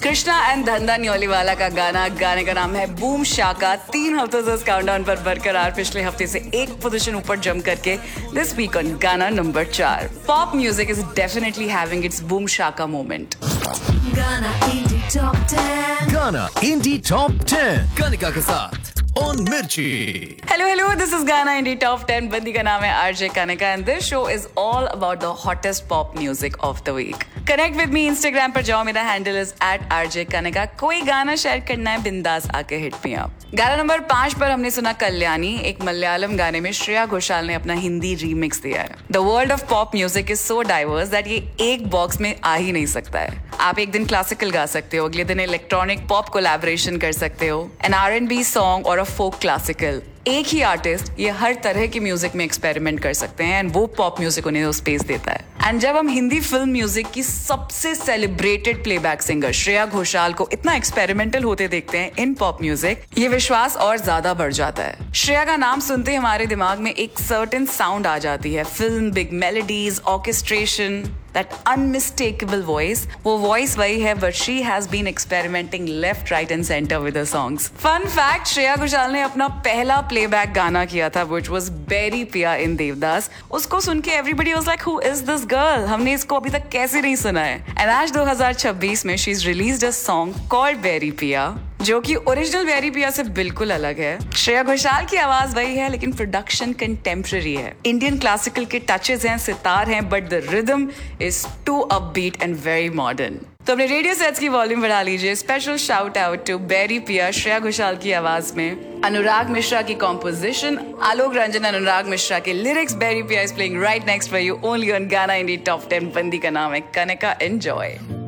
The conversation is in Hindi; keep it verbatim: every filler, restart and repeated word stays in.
कृष्णा एंड धंधा न्योलीवाला का गाना, गाने का नाम है बूम शाका। तीन हफ्तों से इस काउंटडाउन पर बरकरार, पिछले हफ्ते से एक पोजीशन ऊपर जंप करके दिस वीक ऑन गाना नंबर चार। Pop music is definitely having its boom Shaka moment. गाना इंडी टॉप टेन, गाना इंडी टॉप टेन कनिका के साथ ऑन मिर्ची। हेलो हेलो, दिस इज गाना इंडी टॉप टेन। बंदी का नाम है RJ Kanika and this show is all about the hottest pop music of the week. Connect with me, Instagram पर जाओ, मेरा handle is eight RJ Kanika. कोई गाना शेयर करना है, बिंदास आके हिट मी अप। गाना नंबर पांच पर हमने सुना कल्याणी, एक मलयालम गाने में श्रेया घोषाल ने अपना हिंदी रीमिक्स दिया है। The world of pop music is so diverse that ये एक बॉक्स में आ ही नहीं सकता है। आप एक दिन क्लासिकल गा सकते हो, अगले दिन इलेक्ट्रॉनिक पॉप कोलैबोरेशन कर सकते हो, N R and B song और अ फोक क्लासिकल। एक ही आर्टिस्ट ये हर तरह की म्यूजिक में एक्सपेरिमेंट कर सकते हैं एंड वो पॉप म्यूजिक उन्हें वो स्पेस देता है। एंड जब हम हिंदी फिल्म म्यूजिक की सबसे celebrated playback singer Shreya Ghoshal को इतना एक्सपेरिमेंटल होते देखते हैं इन पॉप म्यूजिक, ये विश्वास और ज्यादा बढ़ जाता है। श्रेया का नाम सुनते ही हमारे दिमाग में एक सर्टेन साउंड आ जाती है, film, big melodies, orchestration, that unmistakable voice. वो voice वही है, but she has been experimenting left, right and center with her songs. Fun fact, Shreya Ghoshal ने अपना पहला playback गाना किया था, which was Berry Piya in Devdas. उसको सुन के everybody was like, who is this girl? हमने इसको अभी तक कैसे नहीं सुना है? And आज दो हज़ार छब्बीस में she's released a song called Berry Piya, जो कि ओरिजिनल बेरी पिया से बिल्कुल अलग है। श्रेया घोषाल की आवाज वही है, लेकिन प्रोडक्शन कंटेम्पररी है। इंडियन क्लासिकल के टचेस हैं, सितार हैं, but the rhythm is to upbeat and very modern. तो अपने रेडियो सेट्स की वॉल्यूम बढ़ा लीजिए। Special shout out to berry पिया, श्रेया घोषाल की आवाज में, अनुराग मिश्रा की कॉम्पोजिशन, आलोक रंजन, अनुराग मिश्रा के लिरिक्स। बेरी पिया is playing right next for you only on गाना इंडी टॉप टेन। बंदी का नाम है कनिका। एंजॉय।